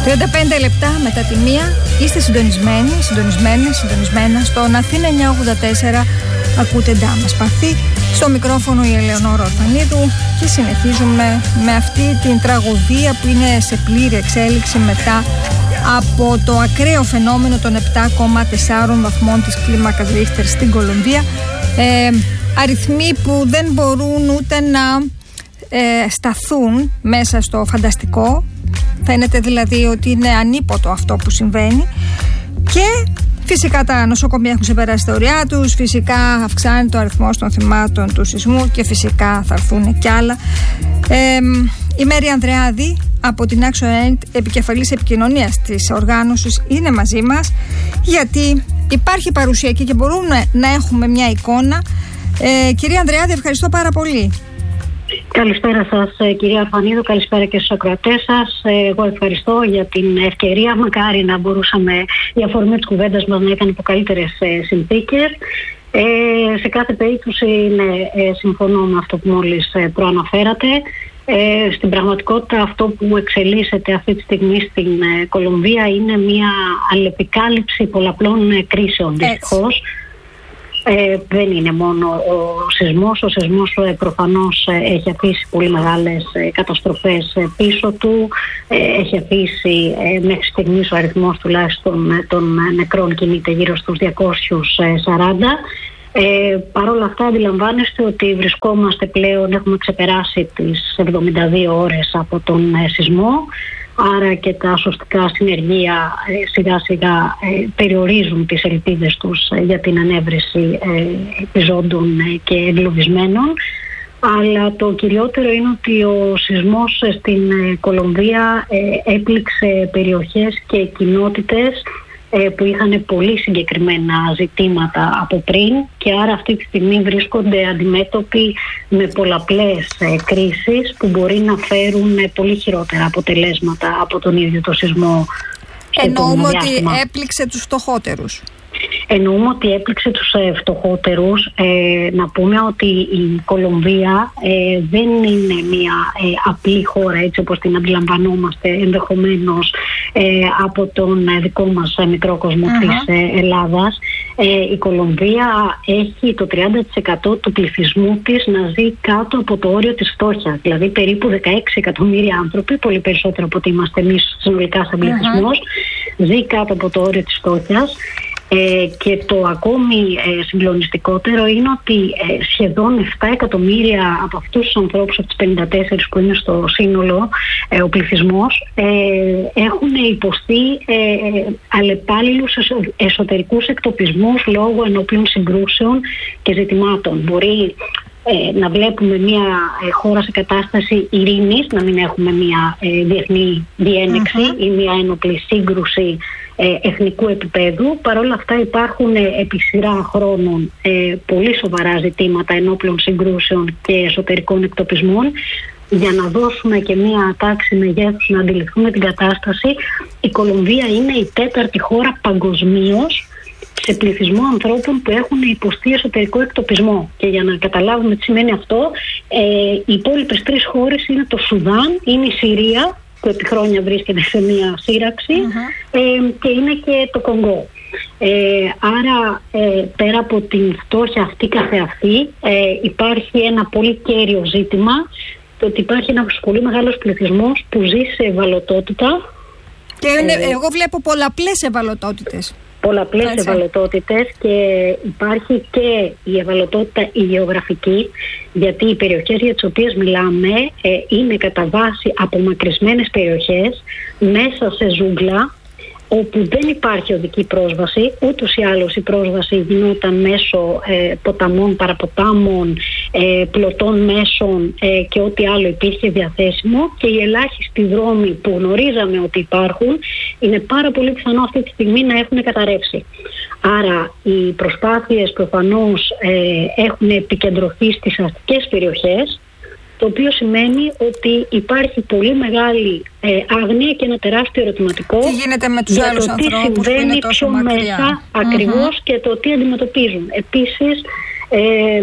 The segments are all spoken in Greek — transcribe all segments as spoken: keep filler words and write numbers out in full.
τριάντα πέντε λεπτά μετά τη μία είστε συντονισμένοι, συντονισμένοι, συντονισμένα στον Αθήνα εννιακόσια ογδόντα τέσσερα. Ακούτε Ντάμα Σπαθή, στο μικρόφωνο η Ελεονόρα Ορφανίδου και συνεχίζουμε με αυτή την τραγωδία που είναι σε πλήρη εξέλιξη μετά από το ακραίο φαινόμενο των επτά κόμμα τέσσερα βαθμών της κλίμακας Ρίχτερ στην Κολομβία. Ε, αριθμοί που δεν μπορούν ούτε να ε, σταθούν μέσα στο φανταστικό. Φαίνεται δηλαδή ότι είναι ανίποτο αυτό που συμβαίνει και φυσικά τα νοσοκομεία έχουν ξεπεράσει τα ωριά τους, φυσικά αυξάνεται ο αριθμός των θυμάτων του σεισμού και φυσικά θα έρθουν κι άλλα. Ε, η Μέρη Ανδρεάδη από την Action Aid, επικεφαλής επικοινωνίας της οργάνωσης, είναι μαζί μας γιατί υπάρχει παρουσία εκεί και μπορούμε να έχουμε μια εικόνα. Ε, κυρία Ανδρεάδη, ευχαριστώ πάρα πολύ. Καλησπέρα σας κυρία Ορφανίδου, καλησπέρα και στους ακροατές σας. Εγώ ευχαριστώ για την ευκαιρία. Μακάρι να μπορούσαμε η αφορμή της κουβέντας μας να ήταν υπό καλύτερες συνθήκες. Ε, σε κάθε περίπτωση ναι, ε, συμφωνώ με αυτό που μόλις προαναφέρατε. Ε, στην πραγματικότητα αυτό που εξελίσσεται αυτή τη στιγμή στην ε, Κολομβία είναι μια αλληλεπικάλυψη πολλαπλών ε, κρίσεων δυστυχώς. Ε, δεν είναι μόνο ο σεισμός. Ο σεισμός ε, προφανώς ε, έχει αφήσει πολύ μεγάλες ε, καταστροφές ε, πίσω του. Ε, έχει αφήσει ε, μέχρι στιγμής ο αριθμός τουλάχιστον ε, των ε, νεκρών κινείται γύρω στους διακόσιους σαράντα. Ε, Παρ' όλα αυτά αντιλαμβάνεστε ότι βρισκόμαστε πλέον, έχουμε ξεπεράσει τις εβδομήντα δύο ώρες από τον ε, σεισμό. Άρα και τα σωστικά συνεργεία ε, σιγά σιγά ε, περιορίζουν τις ελπίδες τους ε, για την ανέβρεση ε, επιζώντων ε, και εγκλωβισμένων. Αλλά το κυριότερο είναι ότι ο σεισμός ε, στην ε, Κολομβία ε, έπληξε περιοχές και κοινότητες που είχαν πολύ συγκεκριμένα ζητήματα από πριν και άρα αυτή τη στιγμή βρίσκονται αντιμέτωποι με πολλαπλές ε, κρίσεις που μπορεί να φέρουν ε, πολύ χειρότερα αποτελέσματα από τον ίδιο το σεισμό. Εννοούμε ότι έπληξε τους φτωχότερους. Εννοούμε ότι έπληξε τους ε, φτωχότερους. Ε, να πούμε ότι η Κολομβία ε, δεν είναι μια ε, απλή χώρα έτσι όπως την αντιλαμβανόμαστε ενδεχομένως ε, από τον ε, δικό μας ε, μικρό κόσμο uh-huh. της ε, Ελλάδας. Ε, η Κολομβία έχει το τριάντα τοις εκατό του πληθυσμού της να ζει κάτω από το όριο της φτώχειας. Δηλαδή περίπου δεκαέξι εκατομμύρια άνθρωποι, πολύ περισσότερο από ότι είμαστε εμείς συνολικά σαν πληθυσμός, uh-huh. ζει κάτω από το όριο της φτώχειας. Ε, και το ακόμη ε, συγκλονιστικότερο είναι ότι ε, σχεδόν επτά εκατομμύρια από αυτούς τους ανθρώπους, από τις πενήντα τέσσερα που είναι στο σύνολο ε, ο πληθυσμός, ε, έχουν υποστεί ε, αλλεπάλληλους εσωτερικούς εκτοπισμούς λόγω ενόπλων συγκρούσεων και ζητημάτων. Μπορεί ε, να βλέπουμε μια ε, χώρα σε κατάσταση ειρήνης, να μην έχουμε μια ε, διεθνή διένεξη uh-huh. ή μια ένοπλη σύγκρουση εθνικού επίπεδου. Παρ' όλα αυτά υπάρχουν ε, επί σειρά χρόνων ε, πολύ σοβαρά ζητήματα ενόπλων συγκρούσεων και εσωτερικών εκτοπισμών. Για να δώσουμε και μία τάξη μεγέθους να αντιληφθούμε την κατάσταση, η Κολομβία είναι η τέταρτη χώρα παγκοσμίως σε πληθυσμό ανθρώπων που έχουν υποστεί εσωτερικό εκτοπισμό. Και για να καταλάβουμε τι σημαίνει αυτό, ε, οι υπόλοιπες τρεις χώρες είναι το Σουδάν, είναι η Συρία, που επί χρόνια βρίσκεται σε μια σύραξη uh-huh. ε, και είναι και το Κονγκό. Ε, άρα ε, πέρα από την φτώχεια αυτή καθεαυτή ε, υπάρχει ένα πολύ κέριο ζήτημα, το ότι υπάρχει ένας πολύ μεγάλος πληθυσμός που ζει σε ευαλωτότητα. Και είναι, ε, εγώ βλέπω πολλαπλές ευαλωτότητες. Πολλαπλές Έτσι. ευαλωτότητες και υπάρχει και η ευαλωτότητα η γεωγραφική, γιατί οι περιοχές για τις οποίες μιλάμε ε, είναι κατά βάση απομακρυσμένες περιοχές μέσα σε ζούγκλα, όπου δεν υπάρχει οδική πρόσβαση. Ούτως ή άλλως η πρόσβαση γινόταν μέσω ε, ποταμών, παραποτάμων, ε, πλωτών μέσων ε, και ό,τι άλλο υπήρχε διαθέσιμο, και οι ελάχιστοι δρόμοι που γνωρίζαμε ότι υπάρχουν είναι πάρα πολύ πιθανό αυτή τη στιγμή να έχουν καταρρεύσει. Άρα οι προσπάθειες προφανώς ε, έχουν επικεντρωθεί στις αστικές περιοχές, το οποίο σημαίνει ότι υπάρχει πολύ μεγάλη ε, άγνοια και ένα τεράστιο ερωτηματικό. Τι γίνεται με τους για άλλους το τι ανθρώπους συμβαίνει που είναι τόσο πιο μακριά. μέσα ακριβώς mm-hmm. και το τι αντιμετωπίζουν. Επίσης, Ε,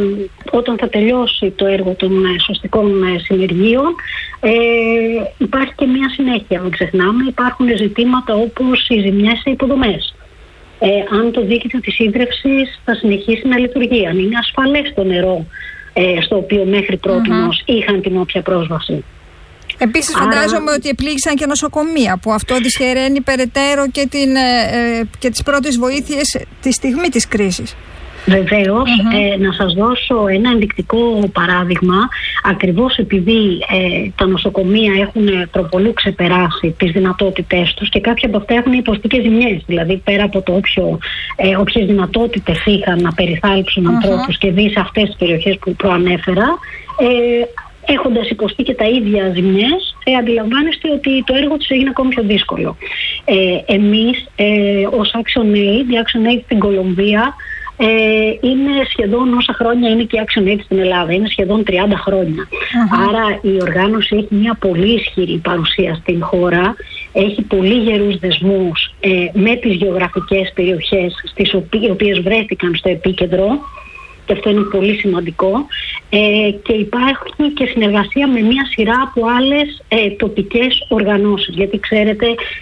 όταν θα τελειώσει το έργο των σωστικών συνεργείων, ε, υπάρχει και μια συνέχεια, μην ξεχνάμε. Υπάρχουν ζητήματα όπως οι ζημιές σε υποδομές. Ε, αν το δίκτυο της ίδρυυσης θα συνεχίσει να λειτουργεί, αν είναι ασφαλές το νερό ε, στο οποίο μέχρι πρότινος mm-hmm. είχαν την όποια πρόσβαση. Επίσης φαντάζομαι Άρα... ότι επλήγησαν και νοσοκομεία, που αυτό δυσχεραίνει περαιτέρω και, την, ε, και τις πρώτες βοήθειες τη στιγμή της κρίσης. Βεβαίως, mm-hmm. ε, να σας δώσω ένα ενδεικτικό παράδειγμα. Ακριβώς επειδή ε, τα νοσοκομεία έχουν προπολού ξεπεράσει τις δυνατότητές τους και κάποια από αυτά έχουν υποστεί και ζημιές. Δηλαδή, πέρα από το όποιο, ε, όποιες δυνατότητες είχαν να περιθάλψουν mm-hmm. ανθρώπους και δει σε αυτές τις περιοχές που προανέφερα, ε, έχοντας υποστεί και τα ίδια ζημιές, ε, αντιλαμβάνεστε ότι το έργο τους έγινε ακόμη πιο δύσκολο. Ε, εμείς, ε, ως ActionAid, η ActionAid στην Κολομβία, Ε, είναι σχεδόν όσα χρόνια είναι και η ActionAid στην Ελλάδα, είναι σχεδόν τριάντα χρόνια. Uh-huh. Άρα η οργάνωση έχει μια πολύ ισχυρή παρουσία στην χώρα, έχει πολύ γερούς δεσμούς ε, με τις γεωγραφικές περιοχές στις οποίες, οποίες βρέθηκαν στο επίκεντρο, και αυτό είναι πολύ σημαντικό, ε, και υπάρχει και συνεργασία με μια σειρά από άλλες ε, τοπικές οργανώσεις, γιατί ξέρετε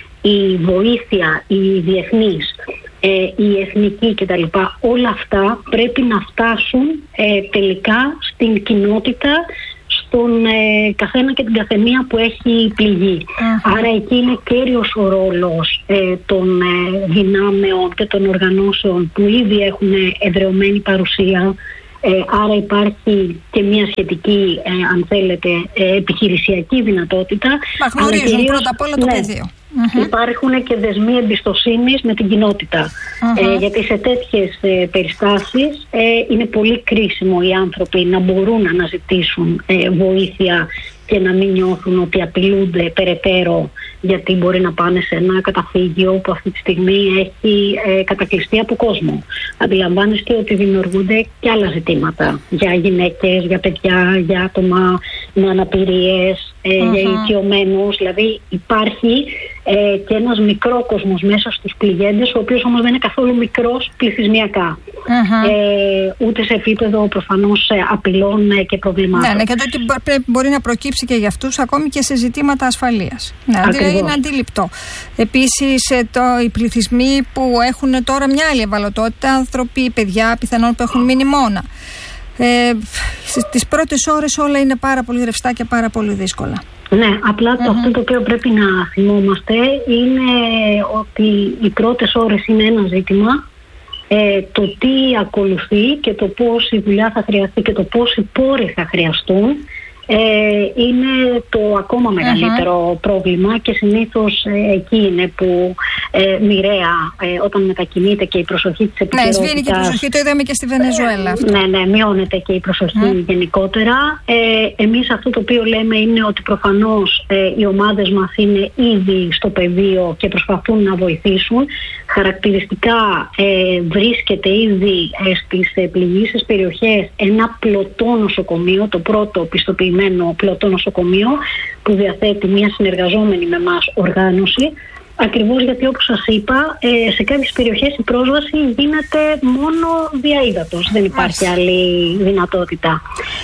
η βοήθεια, η διεθνής, η εθνική κτλ. Όλα αυτά πρέπει να φτάσουν ε, τελικά στην κοινότητα, στον ε, καθένα και την καθεμία που έχει πληγεί. Uh-huh. Άρα εκεί είναι κέριος ο ρόλος ε, των ε, δυνάμεων και των οργανώσεων που ήδη έχουν εδραιωμένη παρουσία. Ε, άρα υπάρχει και μια σχετική, ε, αν θέλετε, ε, επιχειρησιακή δυνατότητα. Μα γνωρίζουν κυρίως, πρώτα απ' όλα το ναι, πεδίο. Mm-hmm. Υπάρχουν και δεσμοί εμπιστοσύνης με την κοινότητα. Mm-hmm. Ε, γιατί σε τέτοιες ε, περιστάσεις ε, είναι πολύ κρίσιμο οι άνθρωποι να μπορούν να αναζητήσουν ε, βοήθεια και να μην νιώθουν ότι απειλούνται περαιτέρω, γιατί μπορεί να πάνε σε ένα καταφύγιο που αυτή τη στιγμή έχει ε, κατακλειστεί από κόσμο. Αντιλαμβάνεστε ότι δημιουργούνται και άλλα ζητήματα για γυναίκες, για παιδιά, για άτομα με αναπηρίες, ε, uh-huh. για ηλικιωμένους. Δηλαδή υπάρχει ε, και ένας μικρό κόσμος μέσα στους πληγέντες, ο οποίος όμως δεν είναι καθόλου μικρός πληθυσμιακά. Uh-huh. Ε, ούτε σε επίπεδο προφανώς απειλών ε, και προβλημάτων. Ναι, ναι, και το ότι μπορεί να προκύψει και για αυτούς ακόμη και σε ζητήματα ασφαλείας. Ναι, δηλαδή είναι αντιληπτό. Επίσης, το, οι πληθυσμοί που έχουν τώρα μια άλλη ευαλωτότητα, άνθρωποι, παιδιά, πιθανόν που έχουν μείνει μόνα. Ε, στις πρώτες ώρες όλα είναι πάρα πολύ ρευστά και πάρα πολύ δύσκολα. Ναι, απλά mm-hmm. το, αυτό το οποίο πρέπει να θυμόμαστε είναι ότι οι πρώτες ώρες είναι ένα ζήτημα. Ε, το τι ακολουθεί και το πώς η δουλειά θα χρειαστεί και το πώς οι πόροι θα χρειαστούν ε, είναι το ακόμα μεγαλύτερο uh-huh. πρόβλημα, και συνήθως ε, εκεί είναι που ε, μοιραία ε, όταν μετακινείται και η προσοχή της επικαιρότητας. Ναι, σβήνει και η προσοχή, το είδαμε και στη Βενεζουέλα. Ε, ναι, ναι, μειώνεται και η προσοχή uh-huh. γενικότερα. Ε, εμείς αυτό το οποίο λέμε είναι ότι προφανώς ε, οι ομάδες μας είναι ήδη στο πεδίο και προσπαθούν να βοηθήσουν. Χαρακτηριστικά ε, βρίσκεται ήδη ε, στις ε, πληγήσεις περιοχές ένα πλωτό νοσοκομείο, το πρώτο πιστοποιημένο πλωτό νοσοκομείο που διαθέτει μια συνεργαζόμενη με εμάς οργάνωση, ακριβώς γιατί, όπως σας είπα, ε, σε κάποιες περιοχές η πρόσβαση γίνεται μόνο δια ύδατος, δεν υπάρχει άλλη δυνατότητα.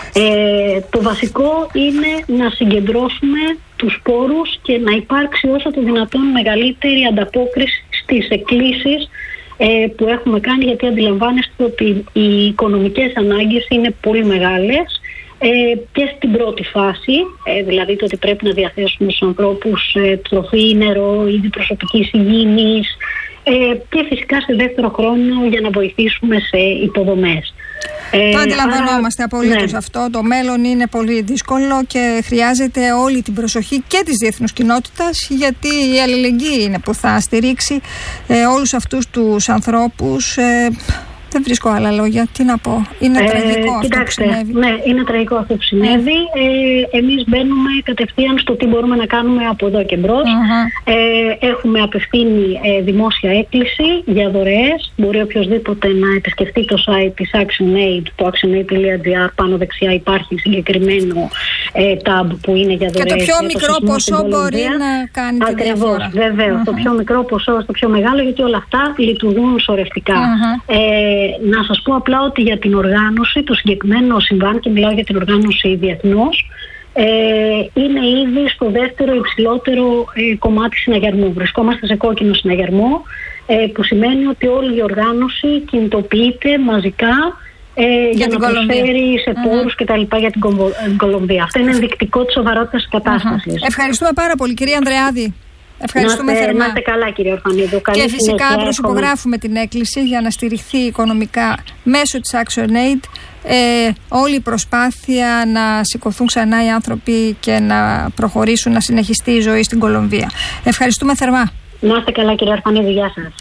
Ε, το βασικό είναι να συγκεντρώσουμε τους πόρους και να υπάρξει όσο το δυνατόν μεγαλύτερη ανταπόκριση στις εκκλήσεις ε, που έχουμε κάνει, γιατί αντιλαμβάνεστε ότι οι οικονομικές ανάγκες είναι πολύ μεγάλες ε, και στην πρώτη φάση, ε, δηλαδή το ότι πρέπει να διαθέσουμε στους ανθρώπους ε, τροφή, νερό, είδη προσωπικής υγιεινής ε, και φυσικά σε δεύτερο χρόνο για να βοηθήσουμε σε υποδομές. Το αντιλαμβανόμαστε απολύτως, ναι. Αυτό. Το μέλλον είναι πολύ δύσκολο και χρειάζεται όλη την προσοχή και της διεθνούς κοινότητας, γιατί η αλληλεγγύη είναι που θα στηρίξει ε, όλους αυτούς τους ανθρώπους. Ε, δεν βρίσκω άλλα λόγια. Τι να πω. Είναι ε, τραγικό αυτό κοιτάξτε, που συνέβη. Ναι, είναι τραγικό αυτό που συνέβη. Ε, εμείς μπαίνουμε κατευθείαν στο τι μπορούμε να κάνουμε από εδώ και μπρος. Uh-huh. Ε, έχουμε απευθύνει ε, δημόσια έκκληση για δωρεές. Μπορεί οποιοδήποτε να επισκεφτεί το site της ActionAid, το actionaid τελεία gr. Πάνω δεξιά υπάρχει συγκεκριμένο ε, tab που είναι για δωρεές. Και το πιο μικρό ποσό μπορεί να κάνει τη διαφορά. Βεβαίως, uh-huh. το πιο μικρό ποσό στο πιο μεγάλο, γιατί όλα αυτά λειτουργούν σωρευτικά. Uh-huh. Ε, να σας πω απλά ότι για την οργάνωση, το συγκεκριμένο συμβάν, και μιλάω για την οργάνωση διεθνώς, ε, είναι ήδη στο δεύτερο υψηλότερο ε, κομμάτι συναγερμού. Βρισκόμαστε σε κόκκινο συναγερμό, ε, που σημαίνει ότι όλη η οργάνωση κινητοποιείται μαζικά ε, για, για να προσφέρει σε πόρους mm-hmm. και τα λοιπά για την Κολομβία. Αυτό είναι ενδεικτικό της σοβαρότητας της κατάστασης. Mm-hmm. Ευχαριστούμε πάρα πολύ, κυρία Ανδρεάδη. Ευχαριστούμε να είστε, θερμά. Να είστε καλά, κύριε Ορφανίδου. Και φυσικά προσυπογράφουμε την έκκληση για να στηριχθεί οικονομικά μέσω της ActionAid ε, όλη η προσπάθεια να σηκωθούν ξανά οι άνθρωποι και να προχωρήσουν, να συνεχιστεί η ζωή στην Κολομβία. Ευχαριστούμε θερμά. Να είστε καλά, κύριε Ορφανίδου. Γεια σας.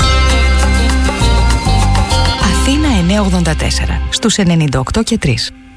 Αθήνα εννιακόσια ογδόντα τέσσερα στους ενενήντα οκτώ και τρία.